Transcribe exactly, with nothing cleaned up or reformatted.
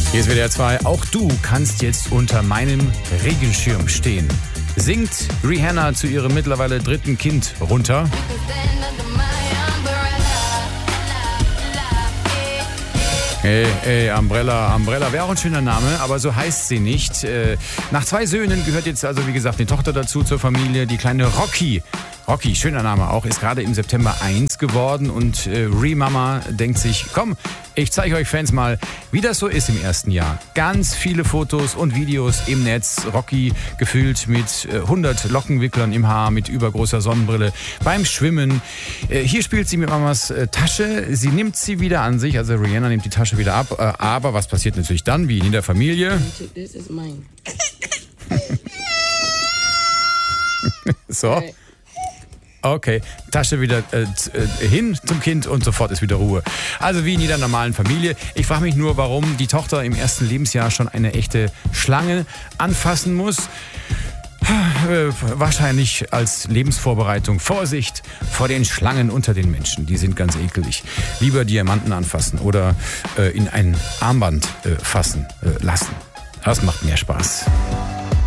Hier ist W D R zwei. Auch du kannst jetzt unter meinem Regenschirm stehen. Singt Rihanna zu ihrem mittlerweile dritten Kind runter. Ey, ey, Umbrella, Umbrella wäre auch ein schöner Name, aber so heißt sie nicht. Äh, nach zwei Söhnen gehört jetzt also, wie gesagt, die Tochter dazu zur Familie, die kleine Rocky. Rocky, schöner Name auch, ist gerade im September eins geworden und äh, Re-Mama denkt sich, komm, ich zeige euch Fans mal, wie das so ist im ersten Jahr. Ganz viele Fotos und Videos im Netz. Rocky gefüllt mit äh, hundert Lockenwicklern im Haar, mit übergroßer Sonnenbrille, beim Schwimmen. Äh, hier spielt sie mit Mamas äh, Tasche. Sie nimmt sie wieder an sich, also Rihanna nimmt die Tasche wieder ab. Äh, aber was passiert natürlich dann, wie in jeder Familie? This is mine. So. Okay, Tasche wieder äh, äh, hin zum Kind und sofort ist wieder Ruhe. Also wie in jeder normalen Familie. Ich frage mich nur, warum die Tochter im ersten Lebensjahr schon eine echte Schlange anfassen muss. Äh, wahrscheinlich als Lebensvorbereitung. Vorsicht vor den Schlangen unter den Menschen. Die sind ganz ekelig. Lieber Diamanten anfassen oder äh, in ein Armband äh, fassen äh, lassen. Das macht mehr Spaß.